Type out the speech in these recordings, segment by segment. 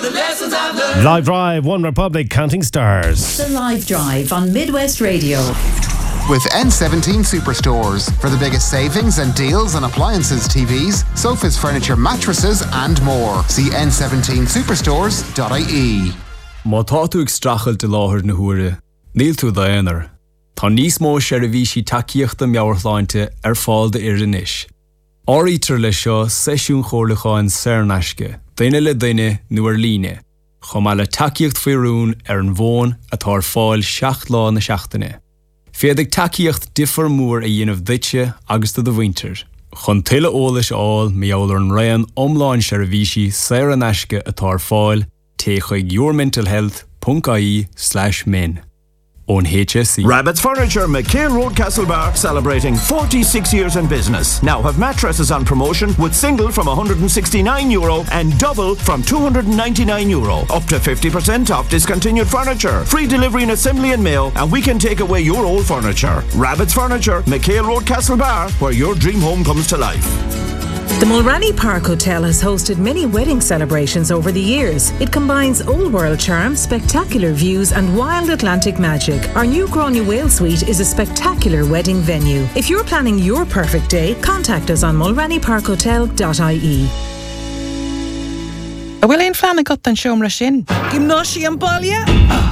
the lessons I've learned. Live Drive, One Republic, Counting Stars. The Live Drive on Midwest Radio. With N17 Superstores for the biggest savings and deals on appliances, TVs, sofas, furniture, mattresses and more. See n17superstores.ie. Má tá tú ag strachel de láthir na huaire, níl tú daonar. Tá níos mó seirbhísí takeíochta meabhartháinte ar fáil de iris. Áítar le seo seisiún chomhlacháin saornaisce, daine le daine nuair líne. Chomá le takeíocht faoirún ar an bhón atá ar fáil 7 lá na seachtaine. Féadigh takeíocht differ mór a dhéanamh duitse agus do bhainter. Chun tuile ólas áil meabhair an raon omláin seirbhísí saornaisce atá ar fáil té chuig yourmentalhealth.ie/min. On HSE. Rabbit's Furniture, McHale Road, Castlebar, celebrating 46 years in business. Now have mattresses on promotion with single from €169 and double from €299. Up to 50% off discontinued furniture. Free delivery and assembly and mail, and we can take away your old furniture. Rabbit's Furniture, McHale Road, Castlebar, where your dream home comes to life. The Mulranny Park Hotel has hosted many wedding celebrations over the years. It combines old world charm, spectacular views and wild Atlantic magic. Our new Gráinne Whale Suite is a spectacular wedding venue. If you're planning your perfect day, contact us on mulrannyparkhotel.ie. Bhfuil éon fleanna got an seomra sin? Gymnáisi an baile?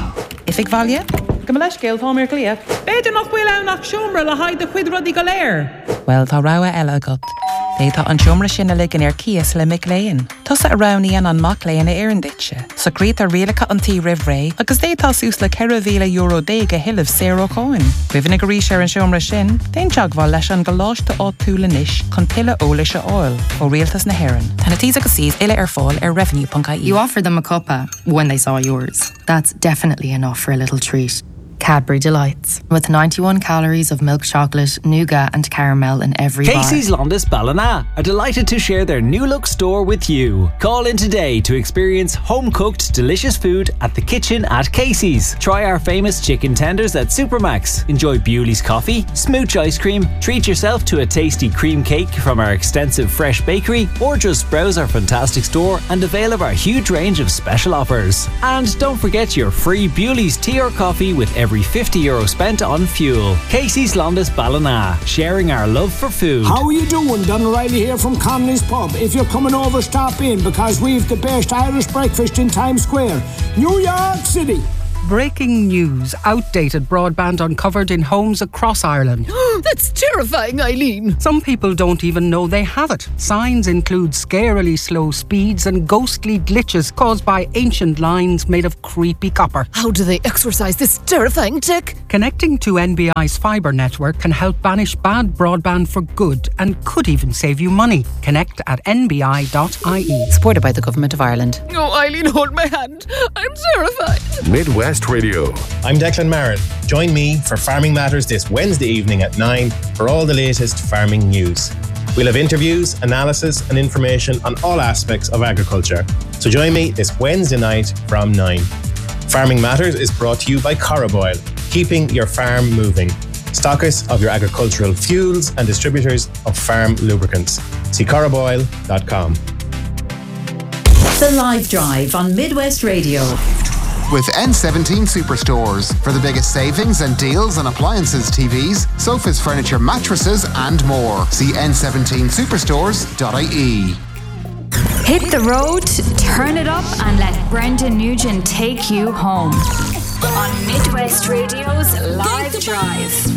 If ag bhaile? Go leis céal tá mé clia. Beidir nach bhfuil anach siomra le haid de chuid rudí go léir. Well, tá rá eile agat. Tá an siomra sin a ligan ar cías le mic léin. Tusa a ráníon an mac léin a éireann ditse. So grét a rialacha an tí rih ré, agus détá sús le €100,000 déige hiileh $0. Cuimhnig go rís ar an siomra sin, déon teagháil leis an go láiste á túla níis chun tuile ólaise áil ó rialtas na hÉireann. Tána tí agus síos ile ar fáil ar revenue.ie. You offered them a cuppa when they saw yours. That's definitely enough for a little treat. Cadbury Delights, with 91 calories of milk chocolate, nougat and caramel in every bar. Casey's Londis Ballina are delighted to share their new look store with you. Call in today to experience home-cooked delicious food at the kitchen at Casey's. Try our famous chicken tenders at Supermax. Enjoy Bewley's coffee, smooch ice cream, treat yourself to a tasty cream cake from our extensive fresh bakery, or just browse our fantastic store and avail of our huge range of special offers. And don't forget your free Bewley's tea or coffee with every €50 spent on fuel. Casey's Londis Ballina, sharing our love for food. How are you doing? Don O'Reilly here from Connolly's Pub. If you're coming over, stop in because we've the best Irish breakfast in Times Square, New York City. Breaking news. Outdated broadband uncovered in homes across Ireland. That's terrifying, Eileen. Some people don't even know they have it. Signs include scarily slow speeds and ghostly glitches caused by ancient lines made of creepy copper. How do they exorcise this terrifying tech? Connecting to NBI's fibre network can help banish bad broadband for good and could even save you money. Connect at nbi.ie. Supported by the Government of Ireland. Oh, Eileen, hold my hand. I'm terrified. Midwest Radio. I'm Declan Marin. Join me for Farming Matters this Wednesday evening at 9 for all the latest farming news. We'll have interviews, analysis and information on all aspects of agriculture. So join me this Wednesday night from 9. Farming Matters is brought to you by Coroboil, keeping your farm moving. Stockists of your agricultural fuels and distributors of farm lubricants. See coroboil.com. The Live Drive on Midwest Radio. With N17 Superstores for the biggest savings and deals on appliances, TVs, sofas, furniture, mattresses and more. See n17superstores.ie. Hit the road, turn it up and let Brendan Nugent take you home. On Midwest Radio's Live Drive.